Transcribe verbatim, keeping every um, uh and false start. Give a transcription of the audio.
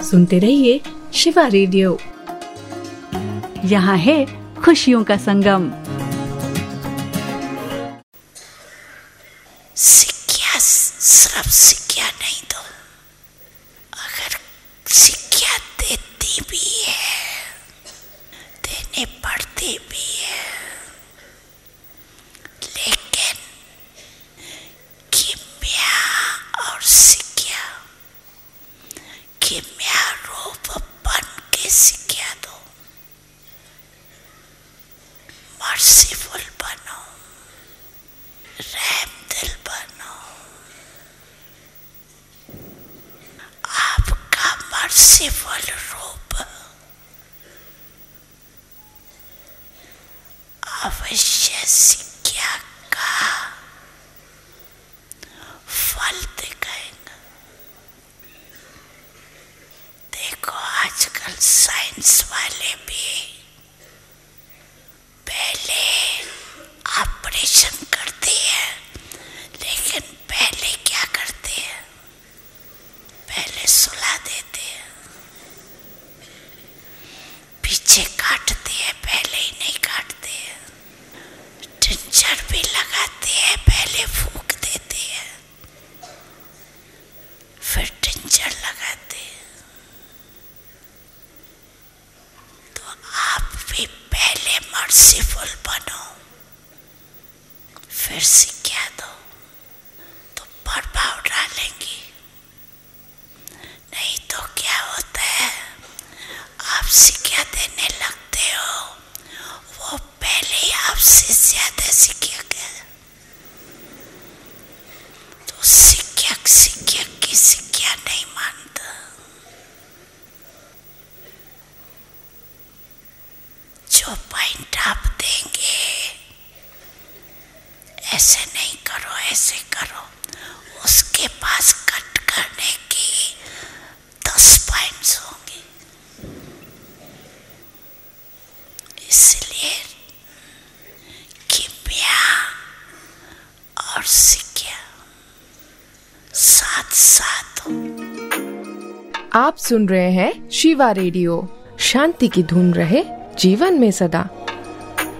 सुनते रहिए शिवा रेडियो। यहाँ है खुशियों का संगम। सिक्किया सिर्फ सिक्किया नहीं दो, अगर सिक्किया देती भी है, देने पड़ती भी है, लेकिन किमिया और सिक्किया, किमिया रूप बन के सिक्किया दो। मर्सीफुल बनो, रहम दिल बनो। आपका मर्सीफुल रूप अवश्य सिक्किया का फल दिखाएगा। देखो आजकल साइंस वाले भी पहले ऑपरेशन करते हैं, लेकिन पहले क्या करते हैं? पहले सुला देते हैं, पीछे काटते हैं, पहले ही नहीं काटते हैं। टिंचर भी लगाते हैं, पहले फूंक देते हैं, फिर टिंचर लगाते हैं। तो आप भी पहले मर्सीफुल बनो, फिर सिक्किया दो, तो प्रभाव डालेंगी। नहीं तो क्या होता है, आप सिक्किया देने लगते हो, वो पहले ही आपसे ज्यादा सिक्किया गए, तो सिक्किया सिक्किया की सिक्किया नहीं मानता। जो पॉइंट आप देंगे, ऐसे नहीं करो, ऐसे करो, उसके पास कट करने की दस पॉइंट्स होंगे। इसलिए किमिया और सिक्किया साथ साथ हो। आप सुन रहे हैं शिवा रेडियो। शांति की धुन रहे जीवन में सदा।